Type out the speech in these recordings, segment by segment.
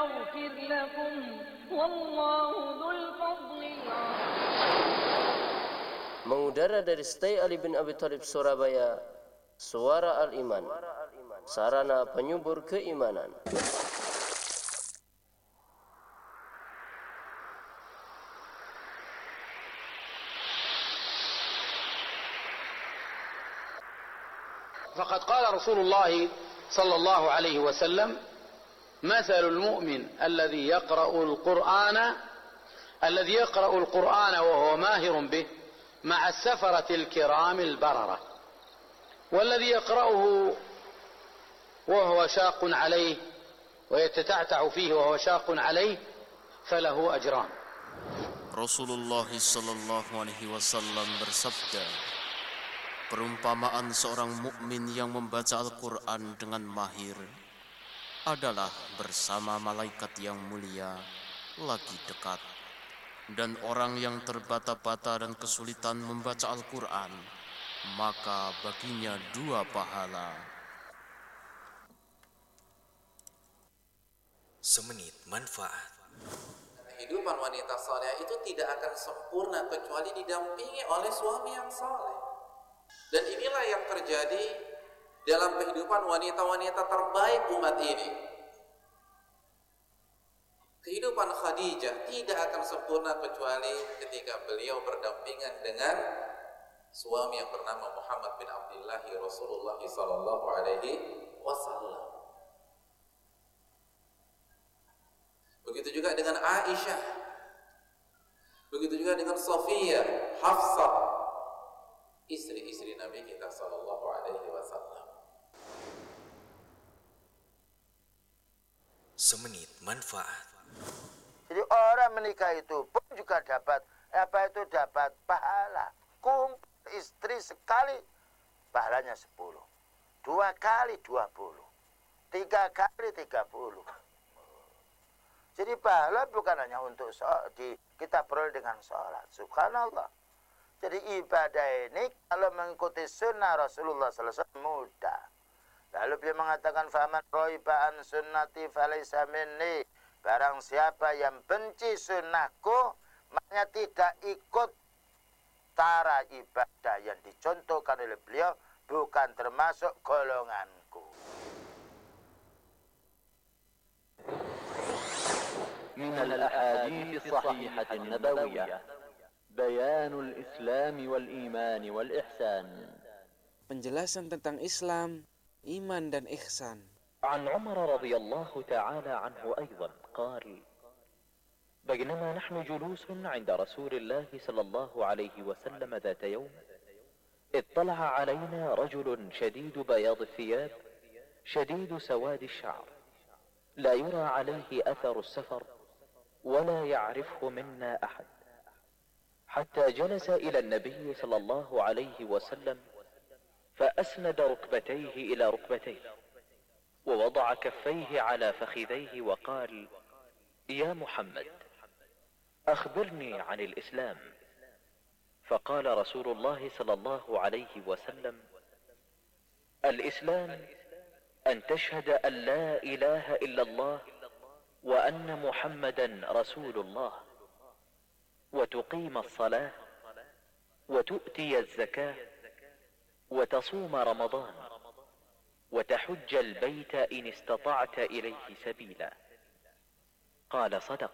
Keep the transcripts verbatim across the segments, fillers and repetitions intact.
يغفر لكم والله ذو الفضل العظيم. Mengudara dari Stay Ali bin Abi Thalib Surabaya, Suara Al-Iman, sarana penyubur keimanan. فقد قال رسول الله صلى الله عليه وسلم: مثل المؤمن الذي يقرأ القرآن الذي يقرأ القرآن وهو ماهر به مع السفرة الكرام البررة، والذي يقرأه وهو شاق عليه ويتتعتع فيه وهو شاق عليه فله أجران. Rasulullah sallallahu alaihi wasallam bersabda, perumpamaan seorang mukmin yang membaca Al-Quran dengan mahir adalah bersama malaikat yang mulia lagi dekat, dan orang yang terbata-bata dan kesulitan membaca Al-Quran, maka baginya dua pahala. Semenit manfaat. Kehidupan wanita saleh itu tidak akan sempurna kecuali didampingi oleh suami yang saleh. Dan inilah yang terjadi dalam kehidupan wanita-wanita terbaik umat ini. Kehidupan Khadijah tidak akan sempurna kecuali ketika beliau berdampingan dengan suami yang bernama Muhammad bin Abdullah Rasulullah sallallahu alaihi wasallam. Begitu juga dengan Aisyah. Begitu juga dengan Sofia, Hafsah, istri-istri Nabi kita sallallahu alaihi wasallam. Semenit manfaat. Jadi orang menikah itu pun juga dapat apa itu dapat pahala. Kumpul istri sekali pahalanya sepuluh, dua kali dua puluh, tiga kali tiga puluh. Jadi pahala bukan hanya untuk so- di, kita peroleh dengan sholat. Subhanallah. Jadi ibadah ini kalau mengikuti sunnah Rasulullah sallallahu alaihi wasallam mudah. Lalu dia mengatakan faman roibaan sunnati falaysa minni. Barang siapa yang benci sunnahku, maknanya tidak ikut cara ibadah yang dicontohkan oleh beliau, bukan termasuk golonganku. من الأحاديث الصحيحة النبوية بيان الإسلام والإيمان والإحسان. Penjelasan tentang Islam, iman dan ihsan. عن عمر رضي الله تعالى عنه أيضا قال: بينما نحن جلوس عند رسول الله صلى الله عليه وسلم ذات يوم اطلع علينا رجل شديد بياض الثياب شديد سواد الشعر لا يرى عليه أثر السفر ولا يعرفه منا أحد، حتى جلس إلى النبي صلى الله عليه وسلم فأسند ركبتيه إلى ركبتيه ووضع كفيه على فخذيه وقال: يا محمد أخبرني عن الإسلام. فقال رسول الله صلى الله عليه وسلم: الإسلام أن تشهد أن لا إله إلا الله وأن محمدا رسول الله وتقيم الصلاة وتؤتي الزكاة وتصوم رمضان وتحج البيت إن استطعت إليه سبيلا. قال: صدق.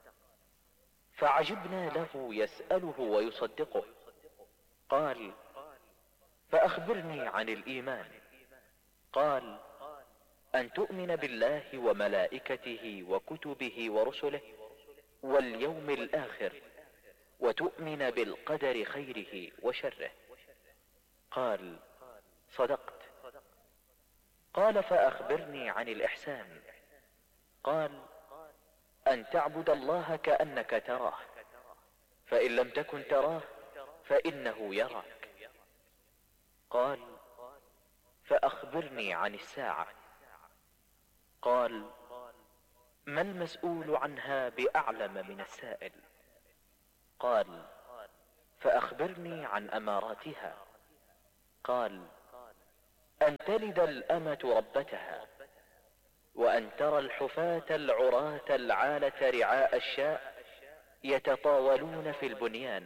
فعجبنا له يسأله ويصدقه. قال: فأخبرني عن الإيمان. قال: أن تؤمن بالله وملائكته وكتبه ورسله واليوم الآخر وتؤمن بالقدر خيره وشره. قال: صدقت. قال: فأخبرني عن الإحسان. قال: أن تعبد الله كأنك تراه، فإن لم تكن تراه فإنه يراك. قال: فأخبرني عن الساعة. قال: ما المسؤول عنها بأعلم من السائل. قال: فأخبرني عن أماراتها. قال: أن تلد الأمة ربتها، وأن ترى الحفاة العراة العالة رعاء الشاء يتطاولون في البنيان.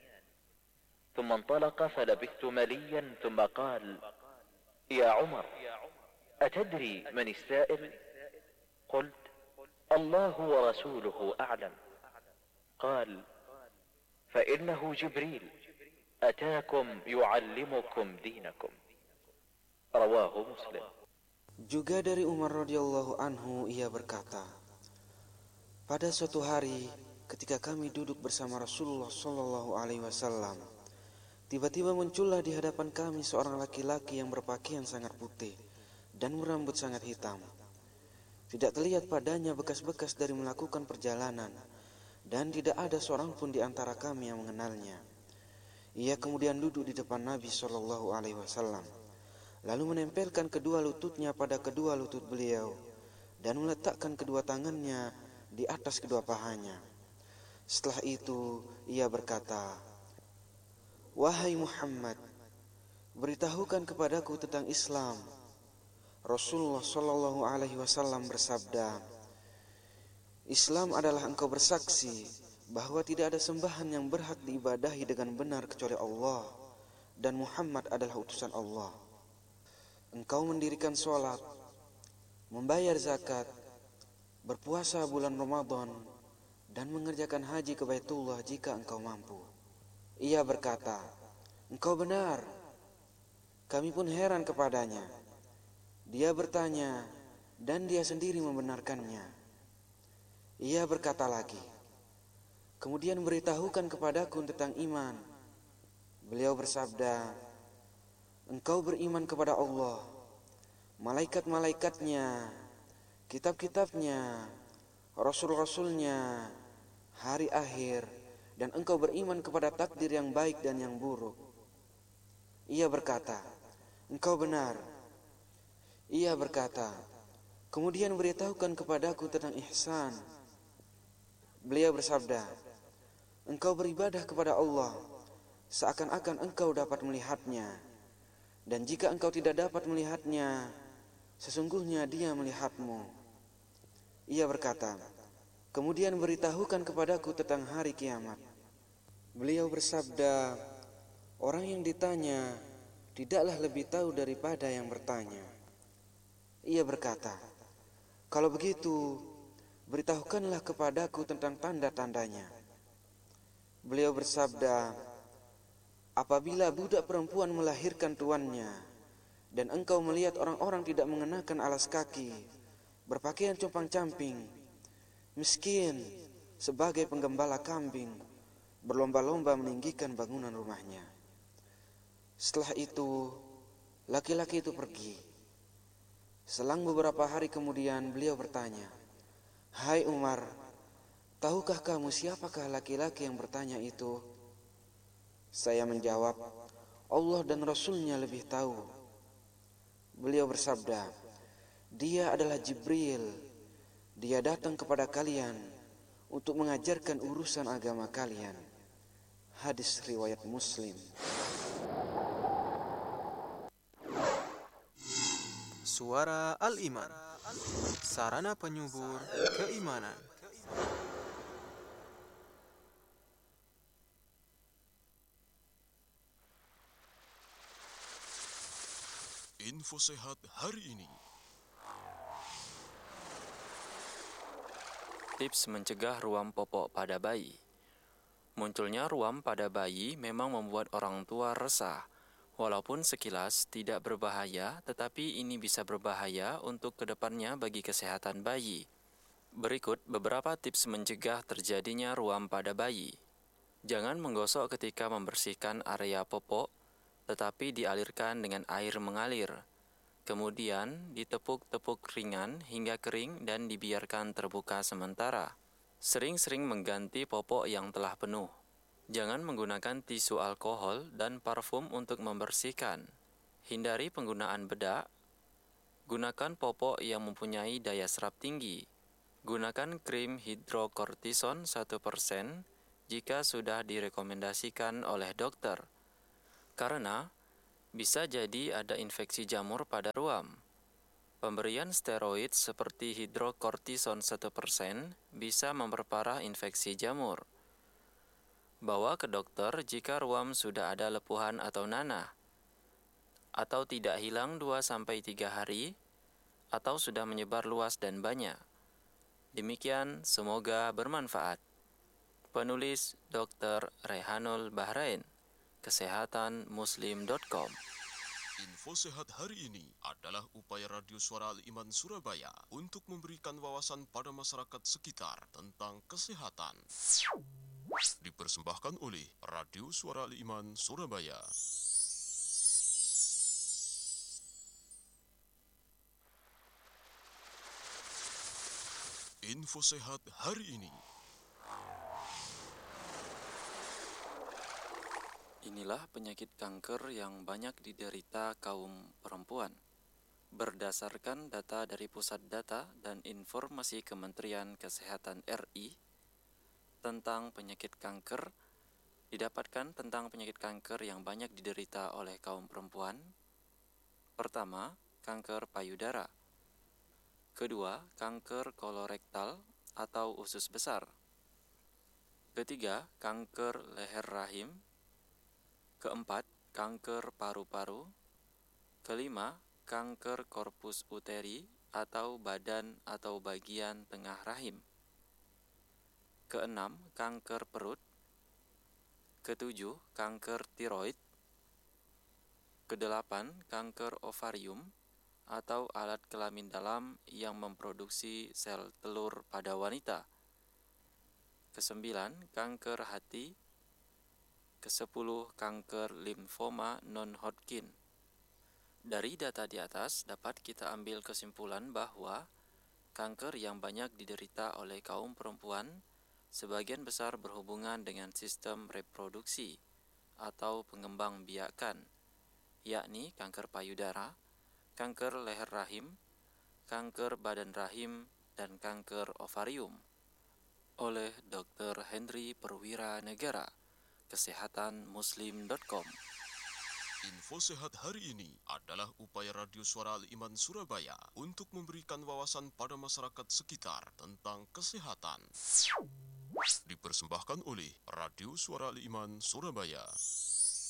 ثم انطلق فلبثت مليا ثم قال: يا عمر، أتدري من السائل؟ قلت: الله ورسوله أعلم. قال: فإنه جبريل أتاكم يعلمكم دينكم. رواه مسلم. Juga dari Umar radhiyallahu anhu, ia berkata, pada suatu hari ketika kami duduk bersama Rasulullah sallallahu alaihi wasallam, tiba-tiba muncullah di hadapan kami seorang laki-laki yang berpakaian sangat putih dan berambut sangat hitam. Tidak terlihat padanya bekas-bekas dari melakukan perjalanan, dan tidak ada seorang pun di antara kami yang mengenalnya. Ia kemudian duduk di depan Nabi sallallahu alaihi wasallam, lalu menempelkan kedua lututnya pada kedua lutut beliau dan meletakkan kedua tangannya di atas kedua pahanya. Setelah itu ia berkata, "Wahai Muhammad, beritahukan kepadaku tentang Islam." Rasulullah sallallahu alaihi wasallam bersabda, "Islam adalah engkau bersaksi bahwa tidak ada sembahan yang berhak diibadahi dengan benar kecuali Allah, dan Muhammad adalah utusan Allah. Engkau mendirikan sholat, membayar zakat, berpuasa bulan Ramadan, dan mengerjakan haji ke Baitullah jika engkau mampu." Ia berkata, "Engkau benar." Kami pun heran kepadanya. Dia bertanya, dan dia sendiri membenarkannya. Ia berkata lagi, "Kemudian beritahukan kepadaku tentang iman." Beliau bersabda, "Engkau beriman kepada Allah, malaikat-malaikatnya, kitab-kitabnya, rasul-rasulnya, hari akhir, dan engkau beriman kepada takdir yang baik dan yang buruk." Ia berkata, "Engkau benar." Ia berkata, "Kemudian beritahukan kepadaku tentang ihsan." Beliau bersabda, "Engkau beribadah kepada Allah seakan-akan engkau dapat melihatnya, dan jika engkau tidak dapat melihatnya, sesungguhnya dia melihatmu." Ia berkata, "Kemudian beritahukan kepadaku tentang hari kiamat." Beliau bersabda, "Orang yang ditanya tidaklah lebih tahu daripada yang bertanya." Ia berkata, "Kalau begitu, beritahukanlah kepadaku tentang tanda-tandanya." Beliau bersabda, "Apabila budak perempuan melahirkan tuannya, dan engkau melihat orang-orang tidak mengenakan alas kaki, berpakaian compang-camping, miskin, sebagai penggembala kambing, berlomba-lomba meninggikan bangunan rumahnya." Setelah itu, laki-laki itu pergi. Selang beberapa hari kemudian beliau bertanya, "Hai Umar, tahukah kamu siapakah laki-laki yang bertanya itu?" Saya menjawab, "Allah dan Rasulnya lebih tahu." Beliau bersabda, "Dia adalah Jibril. Dia datang kepada kalian untuk mengajarkan urusan agama kalian." Hadis riwayat Muslim. Suara Al-Iman, sarana penyubur keimanan. Info sehat hari ini. Tips mencegah ruam popok pada bayi. Munculnya ruam pada bayi memang membuat orang tua resah. Walaupun sekilas tidak berbahaya, tetapi ini bisa berbahaya untuk kedepannya bagi kesehatan bayi. Berikut beberapa tips mencegah terjadinya ruam pada bayi. Jangan menggosok ketika membersihkan area popok, tetapi dialirkan dengan air mengalir. Kemudian ditepuk-tepuk ringan hingga kering dan dibiarkan terbuka sementara. Sering-sering mengganti popok yang telah penuh. Jangan menggunakan tisu alkohol dan parfum untuk membersihkan. Hindari penggunaan bedak. Gunakan popok yang mempunyai daya serap tinggi. Gunakan krim hidrokortison satu persen jika sudah direkomendasikan oleh dokter. Karena bisa jadi ada infeksi jamur pada ruam. Pemberian steroid seperti hidrokortison satu persen bisa memperparah infeksi jamur. Bawa ke dokter jika ruam sudah ada lepuhan atau nanah, atau tidak hilang dua sampai tiga hari, atau sudah menyebar luas dan banyak. Demikian, semoga bermanfaat. Penulis dokter Rehanul Bahrain, kesehatan muslim dot com. Info sehat hari ini adalah upaya Radio Suara Al-Iman Surabaya untuk memberikan wawasan pada masyarakat sekitar tentang kesehatan. Dipersembahkan oleh Radio Suara Al-Iman Surabaya. Info sehat hari ini. Inilah penyakit kanker yang banyak diderita kaum perempuan. Berdasarkan data dari Pusat Data dan Informasi Kementerian Kesehatan R I tentang penyakit kanker, didapatkan tentang penyakit kanker yang banyak diderita oleh kaum perempuan. Pertama, kanker payudara. Kedua, kanker kolorektal atau usus besar. Ketiga, kanker leher rahim. Keempat, kanker paru-paru. Kelima, kanker korpus uteri atau badan atau bagian tengah rahim. Keenam, kanker perut. Ketujuh, kanker tiroid. Kedelapan, kanker ovarium atau alat kelamin dalam yang memproduksi sel telur pada wanita. Kesembilan, kanker hati. Kesepuluh, kanker limfoma non-Hodgkin. Dari data di atas dapat kita ambil kesimpulan bahwa kanker yang banyak diderita oleh kaum perempuan sebagian besar berhubungan dengan sistem reproduksi atau pengembangbiakan, yakni kanker payudara, kanker leher rahim, kanker badan rahim, dan kanker ovarium. Oleh dokter Henry Perwira Negara, kesehatan muslim dot com. Info sehat hari ini adalah upaya Radio Suara Al-Iman Surabaya untuk memberikan wawasan pada masyarakat sekitar tentang kesehatan. Dipersembahkan oleh Radio Suara Al-Iman Surabaya.